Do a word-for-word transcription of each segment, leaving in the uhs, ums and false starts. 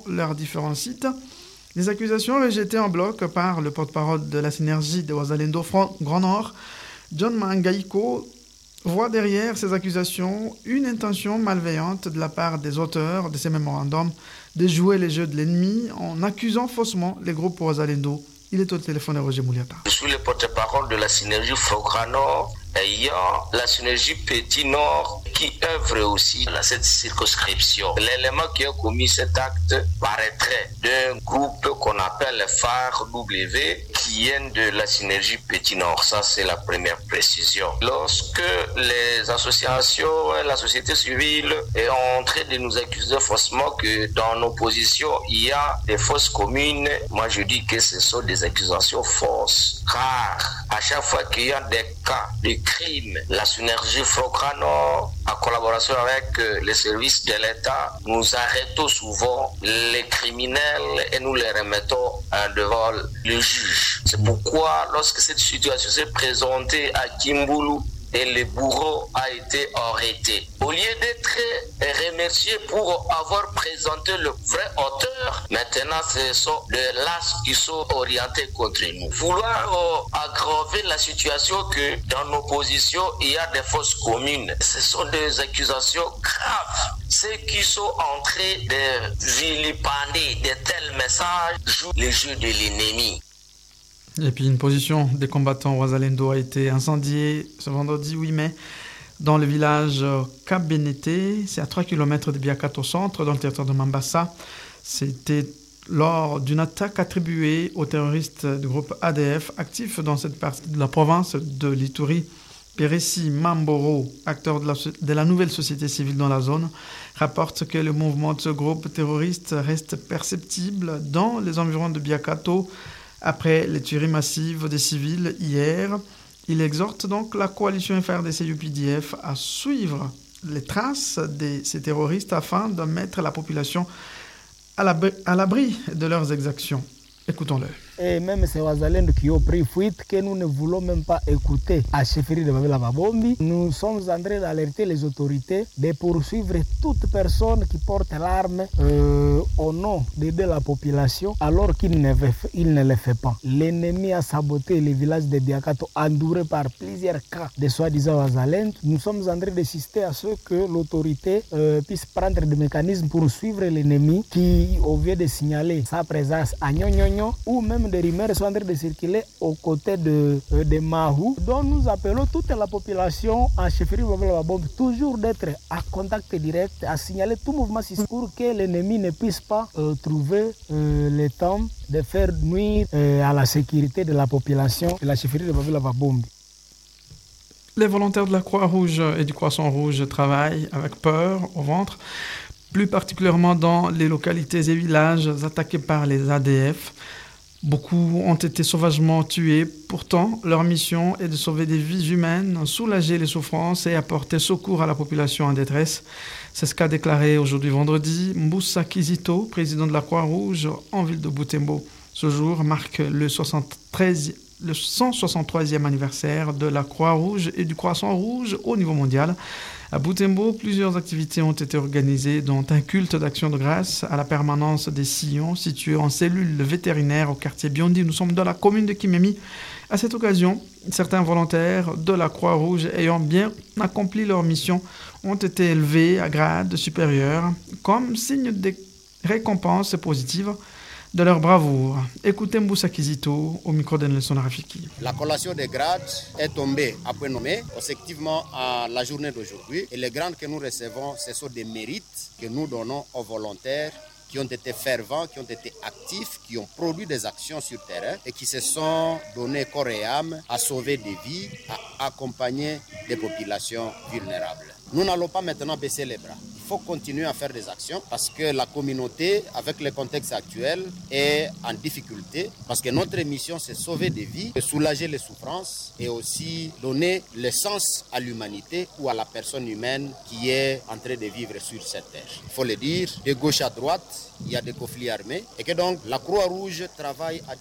leurs différents sites. Les accusations rejetées en bloc par le porte-parole de la synergie de Wazalendo Front Grand Nord, John Mangaiko, voit derrière ces accusations une intention malveillante de la part des auteurs de ces mémorandums de jouer les jeux de l'ennemi en accusant faussement les groupes Wazalendo. Il est au téléphone à Roger Mouliata. Je suis le porte-parole de la synergie Front Grand Nord. Il y a la synergie Petit Nord qui œuvre aussi dans cette circonscription. L'élément qui a commis cet acte paraîtrait d'un groupe qu'on appelle les F A R W qui viennent de la synergie Petit Nord. Ça, c'est la première précision. Lorsque les associations et la société civile ont en train de nous accuser faussement que dans nos positions, il y a des fausses communes, moi je dis que ce sont des accusations fausses. Car à chaque fois qu'il y a des cas de crime, la synergie Front Grand Nord, en collaboration avec les services de l'État, nous arrêtons souvent les criminels et nous les remettons devant le juge. C'est pourquoi, lorsque cette situation s'est présentée à Kimboulou, et le bourreau a été arrêté. Au lieu d'être remercié pour avoir présenté le vrai auteur, maintenant ce sont des lasses qui sont orientés contre nous. Vouloir euh, aggraver la situation que dans nos positions, il y a des fausses communes. Ce sont des accusations graves. Ceux qui sont en train de vilipender de tels messages jouent les jeux de l'ennemi. Et puis une position des combattants Wazalendo a été incendiée ce vendredi huit mai dans le village Kabenete. C'est à trois kilomètres de Biakato au centre, dans le territoire de Mambasa. C'était lors d'une attaque attribuée aux terroristes du groupe A D F, actifs dans cette partie de la province de l'Ituri. Peressi Mamboro, acteur de la, de la nouvelle société civile dans la zone, rapporte que le mouvement de ce groupe terroriste reste perceptible dans les environs de Biakato. Après les tueries massives des civils hier, il exhorte donc la coalition F A R D C U P D F à suivre les traces de ces terroristes afin de mettre la population à l'abri, à l'abri de leurs exactions. Écoutons-le. Et même ces Wazalendo qui ont pris fuite, que nous ne voulons même pas écouter à chefferie de Babila Babombi, nous sommes en train d'alerter les autorités de poursuivre toute personne qui porte l'arme euh, au nom d'aider la population alors qu'il ne, il ne le fait pas. L'ennemi a saboté les villages de Biakato, enduré par plusieurs cas de soi-disant Wazalendo. Nous sommes en train d'assister à ce que l'autorité euh, puisse prendre des mécanismes pour suivre l'ennemi qui, au lieu de signaler sa présence à Nyonyonyo, ou même des rumeurs sont en train de circuler aux côtés de, euh, de Mahou, dont nous appelons toute la population en chefferie de toujours d'être à contact direct, à signaler tout mouvement pour que l'ennemi ne puisse pas euh, trouver euh, le temps de faire nuire euh, à la sécurité de la population de la chefferie de Babila-Babombi. Les volontaires de la Croix-Rouge et du Croissant-Rouge travaillent avec peur au ventre, plus particulièrement dans les localités et villages attaqués par les A D F. Beaucoup ont été sauvagement tués. Pourtant, leur mission est de sauver des vies humaines, soulager les souffrances et apporter secours à la population en détresse. C'est ce qu'a déclaré aujourd'hui vendredi Mboussa Kizito, président de la Croix-Rouge en ville de Butembo. Ce jour marque le, soixante-treizième, le cent soixante-troisième anniversaire de la Croix-Rouge et du Croissant-Rouge au niveau mondial. À Butembo, plusieurs activités ont été organisées, dont un culte d'action de grâce à la permanence des sillons situé en cellule vétérinaire au quartier Biondi. Nous sommes dans la commune de Kimemi. À cette occasion, certains volontaires de la Croix-Rouge ayant bien accompli leur mission ont été élevés à grade supérieur comme signe de récompense positive de leur bravoure. Écoutez Mboussa Kizito au micro de Nelson Rafiki. La collation des grades est tombée à point nommé, effectivement à la journée d'aujourd'hui. Et les grades que nous recevons, ce sont des mérites que nous donnons aux volontaires qui ont été fervents, qui ont été actifs, qui ont produit des actions sur terrain et qui se sont donnés corps et âme à sauver des vies, à accompagner des populations vulnérables. Nous n'allons pas maintenant baisser les bras. Il faut continuer à faire des actions parce que la communauté, avec le contexte actuel, est en difficulté. Parce que notre mission, c'est sauver des vies, soulager les souffrances et aussi donner le sens à l'humanité ou à la personne humaine qui est en train de vivre sur cette terre. Il faut le dire, de gauche à droite, il y a des conflits armés et que donc la Croix-Rouge travaille à difficulté.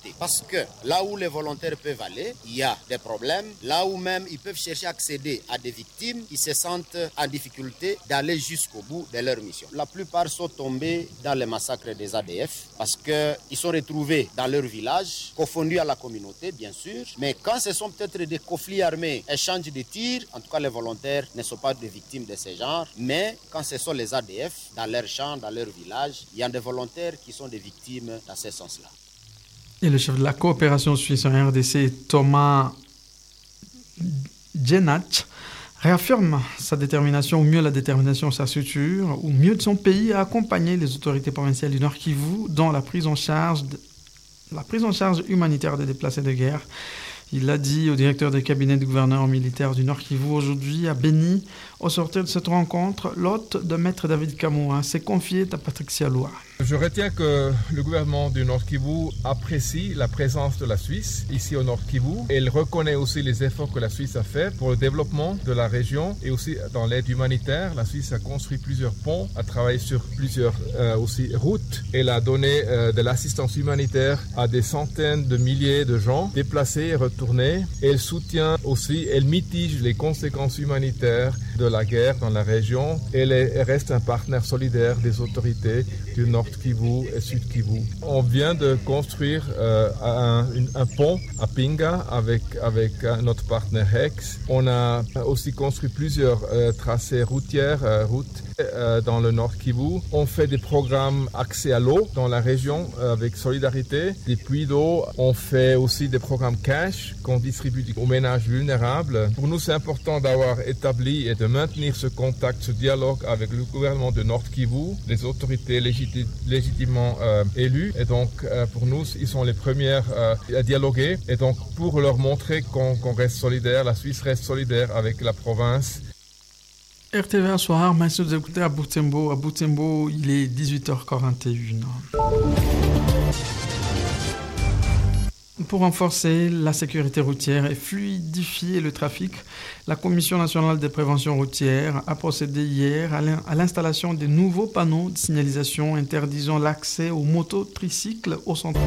communauté. Parce que là où les volontaires peuvent aller, il y a des problèmes. Là où même ils peuvent chercher à accéder à des victimes, ils se sentent en difficulté d'aller jusqu'au bout de leur mission. La plupart sont tombés dans les massacres des A D F parce qu'ils sont retrouvés dans leur village, confondus à la communauté, bien sûr. Mais quand ce sont peut-être des conflits armés, échanges de tirs, en tout cas les volontaires ne sont pas des victimes de ce genre. Mais quand ce sont les A D F, dans leur champ, dans leur village, il y a des volontaires qui sont des victimes dans ce sens-là. Et le chef de la coopération suisse en R D C, Thomas Jenach, réaffirme sa détermination, ou mieux la détermination de sa structure, ou mieux de son pays, à accompagner les autorités provinciales du Nord Kivu dans la prise en charge, de, la prise en charge humanitaire des déplacés de guerre. Il l'a dit au directeur de cabinet du gouverneur militaire du Nord Kivu aujourd'hui à Beni. Au sortir de cette rencontre, l'hôte de Maître David Kamoa s'est confié à Patrick Sialoua. Je retiens que le gouvernement du Nord Kivu apprécie la présence de la Suisse ici au Nord Kivu. Il reconnaît aussi les efforts que la Suisse a fait pour le développement de la région et aussi dans l'aide humanitaire. La Suisse a construit plusieurs ponts, a travaillé sur plusieurs euh, aussi routes. Elle a donné euh, de l'assistance humanitaire à des centaines de milliers de gens déplacés et retournés. Elle soutient aussi, elle mitige les conséquences humanitaires de la guerre dans la région. Elle, est, elle reste un partenaire solidaire des autorités du Nord Kivu et Sud Kivu. On vient de construire euh, un, un pont à Pinga avec, avec notre partenaire Hex. On a aussi construit plusieurs euh, tracés routières, euh, routes euh, dans le Nord Kivu. On fait des programmes accès à l'eau dans la région euh, avec Solidarité, des puits d'eau. On fait aussi des programmes cash qu'on distribue aux ménages vulnérables. Pour nous, c'est important d'avoir établi et de maintenir ce contact, ce dialogue avec le gouvernement de Nord Kivu, les autorités légitimes légitimement euh, élus et donc euh, pour nous ils sont les premières euh, à dialoguer et donc pour leur montrer qu'on, qu'on reste solidaire, la Suisse reste solidaire avec la province. R T V à soir, merci de vous écouter à Butembo. À Butembo, il est dix-huit heures quarante et une. Pour renforcer la sécurité routière et fluidifier le trafic, la Commission nationale de prévention routière a procédé hier à l'installation des nouveaux panneaux de signalisation interdisant l'accès aux mototricycles au centre.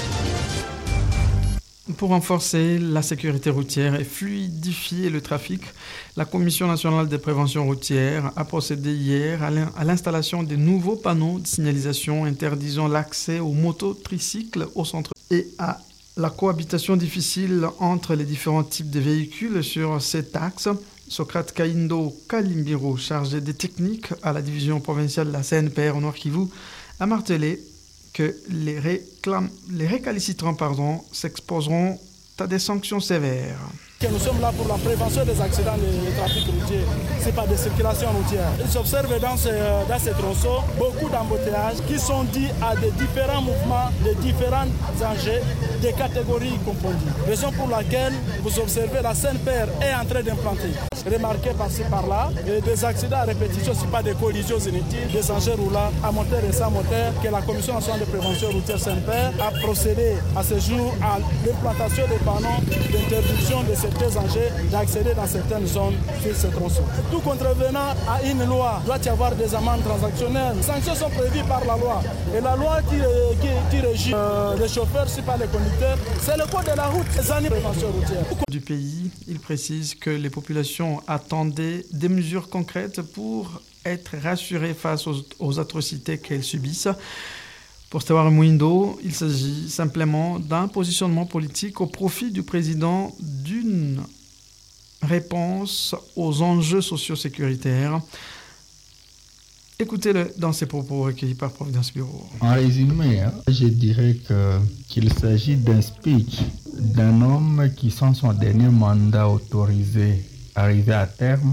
Pour renforcer la sécurité routière et fluidifier le trafic, la Commission nationale de prévention routière a procédé hier à l'installation des nouveaux panneaux de signalisation interdisant l'accès aux mototricycles au centre et à la cohabitation difficile entre les différents types de véhicules sur cet axe. Socrate Kaindo Kalimbiro, chargé des techniques à la division provinciale de la C N P R au Nord Kivu, a martelé que les, réclam- les récalcitrants pardon, s'exposeront à des sanctions sévères. Nous sommes là pour la prévention des accidents de trafic routier, ce n'est pas de circulation routière. Il s'observe dans ces, dans ces tronçons beaucoup d'embouteillages qui sont dus à des différents mouvements, de différents enjeux, des catégories confondues. Raison pour laquelle vous observez la C N P R est en train d'implanter. Remarquez par-ci par-là, des accidents à répétition, ce n'est pas des collisions inutiles, des engins roulants à moteur et sans moteur, que la Commission nationale de prévention routière C N P R a procédé à ce jour à l'implantation des panneaux d'interdiction de ces deux engins d'accéder dans certaines zones sur ces tronçons. Tout contrevenant à une loi doit y avoir des amendes transactionnelles. Les sanctions sont prévues par la loi. Et la loi qui, qui, qui régit euh, les chauffeurs, si pas les conducteurs, c'est le code de la route, les années de prévention routière. Du pays, il précise que les populations attendaient des mesures concrètes pour être rassurées face aux, aux atrocités qu'elles subissent. Pour Stewart Mwindo, il s'agit simplement d'un positionnement politique au profit du président d'une réponse aux enjeux socio-sécuritaires. Écoutez-le dans ses propos recueillis par Providence Bureau. En résumé, hein, je dirais que, qu'il s'agit d'un speech d'un homme qui, sans son dernier mandat autorisé, arrivé à terme.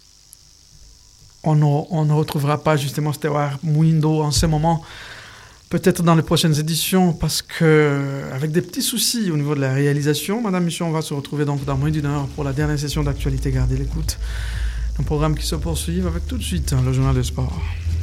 On ne, on ne retrouvera pas justement Stewart Mwindo en ce moment. Peut-être dans les prochaines éditions, parce que avec des petits soucis au niveau de la réalisation, Madame Mission, on va se retrouver donc dans moins d'une heure pour la dernière session d'actualité. Gardez l'écoute. Un programme qui se poursuit avec tout de suite le journal de sport.